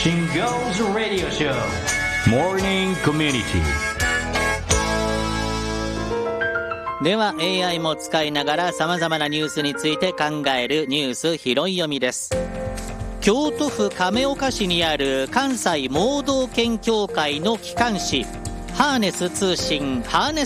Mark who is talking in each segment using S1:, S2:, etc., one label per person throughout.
S1: 新ゴーズラディオショーモーニングコミュニティ
S2: では AI も使いながら様々なニュースについて考えるニュース拾い読みです。京都府亀岡市にある関西盲導犬協会の機関紙ハーネス通信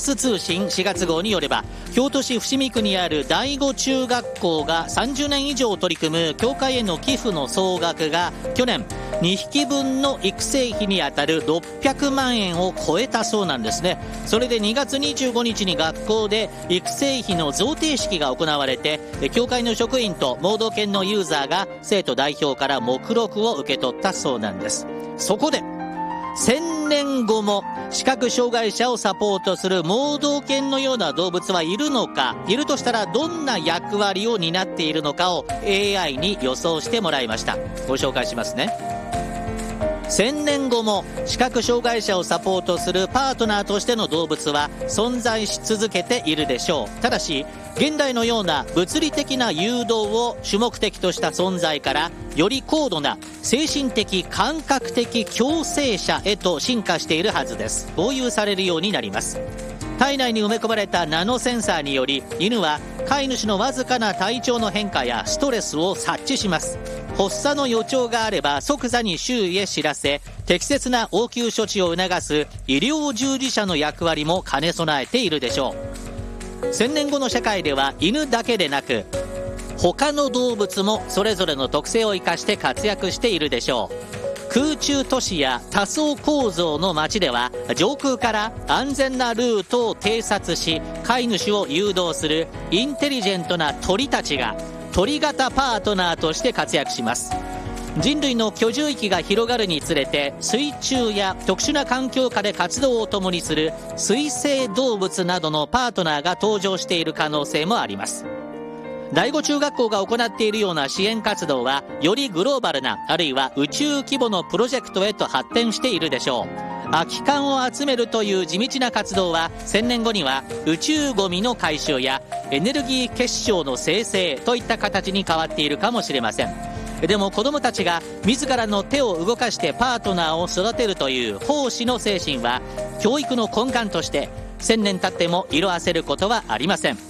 S2: 4月号によれば、京都市伏見区にある第五中学校が30年以上取り組む協会への寄付の総額が去年2匹分の育成費にあたる600万円を超えたそうなんですね。それで2月25日に学校で育成費の贈呈式が行われて、協会の職員と盲導犬のユーザーが生徒代表から目録を受け取ったそうなんです。そこで1000年後も視覚障害者をサポートする盲導犬のような動物はいるのか、いるとしたらどんな役割を担っているのかを AI に予想してもらいました。ご紹介しますね。1000年後も視覚障害者をサポートするパートナーとしての動物は存在し続けているでしょう。ただし現代のような物理的な誘導を主目的とした存在からより高度な精神的感覚的共生者へと進化しているはずです。防御されるようになります。体内に埋め込まれたナノセンサーにより犬は飼い主のわずかな体調の変化やストレスを察知します。発作の予兆があれば即座に周囲へ知らせ、適切な応急処置を促す医療従事者の役割も兼ね備えているでしょう。1000年後の社会では犬だけでなく他の動物もそれぞれの特性を生かして活躍しているでしょう。空中都市や多層構造の街では上空から安全なルートを偵察し飼い主を誘導するインテリジェントな鳥たちが鳥型パートナーとして活躍します。人類の居住域が広がるにつれて水中や特殊な環境下で活動を共にする水生動物などのパートナーが登場している可能性もあります。第五中学校が行っているような支援活動はよりグローバルなあるいは宇宙規模のプロジェクトへと発展しているでしょう。空き缶を集めるという地道な活動は1000年後には宇宙ゴミの回収やエネルギー結晶の生成といった形に変わっているかもしれません。でも子どもたちが自らの手を動かしてパートナーを育てるという奉仕の精神は教育の根幹として1000年経っても色あせることはありません。